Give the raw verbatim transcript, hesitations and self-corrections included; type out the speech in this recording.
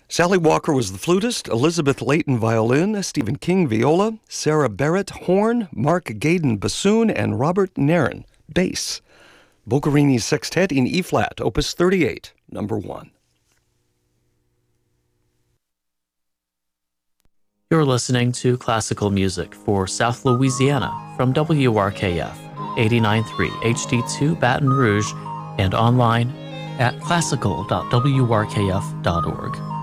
Sally Walker was the flutist, Elizabeth Layton violin, Stephen King viola, Sarah Barrett horn, Mark Gaydon bassoon, and Robert Nairn bass. Boccherini's Sextet in E-flat, Opus thirty-eight, number one. You're listening to classical music for South Louisiana from W R K F eighty-nine point three H D two Baton Rouge and online at classical dot w r k f dot org.